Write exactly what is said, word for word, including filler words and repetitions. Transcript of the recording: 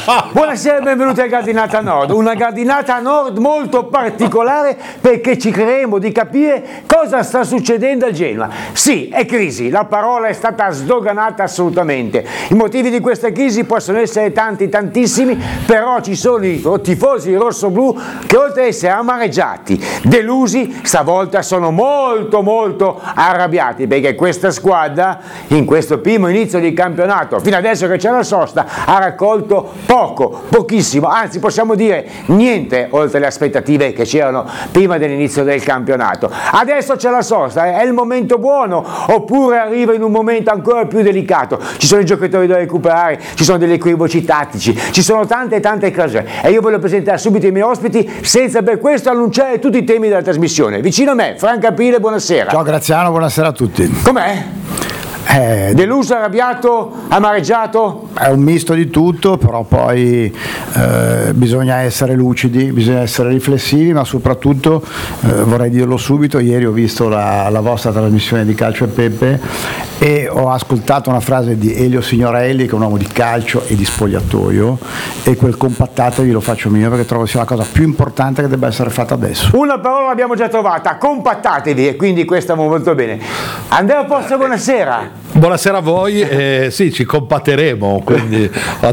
Buonasera e benvenuti a Gardinata Nord, una Gardinata Nord molto particolare perché ci creeremo di capire cosa sta succedendo a Genova. Sì, è crisi, la parola è stata sdoganata assolutamente. I motivi di questa crisi possono essere tanti, tantissimi, però ci sono i tifosi rossoblù che oltre ad essere amareggiati, delusi, stavolta sono molto molto arrabbiati perché questa squadra in questo primo inizio di campionato, fino adesso che c'è la sosta, ha raccolto poco, pochissimo, anzi possiamo dire niente oltre le aspettative che c'erano prima dell'inizio del campionato. Adesso c'è la sosta, è il momento buono oppure arriva in un momento ancora più delicato? Ci sono i giocatori da recuperare, ci sono degli equivoci tattici, ci sono tante tante cose e io voglio presentare subito i miei ospiti senza per questo annunciare tutti i temi della trasmissione. Vicino a me Franco Aprile, buonasera. Ciao Graziano, buonasera a tutti. Com'è? Eh, Deluso, arrabbiato, amareggiato? È un misto di tutto, però poi eh, bisogna essere lucidi, bisogna essere riflessivi, ma soprattutto eh, vorrei dirlo subito, ieri ho visto la, la vostra trasmissione di Calcio e Pepe e ho ascoltato una frase di Elio Signorelli, che è un uomo di calcio e di spogliatoio, e quel compattatevi lo faccio mio perché trovo sia la cosa più importante che debba essere fatta adesso. Una parola l'abbiamo già trovata, compattatevi, e quindi questa va molto bene. Andrea Posta, buonasera. Buonasera a voi, eh, sì, ci compatteremo, quindi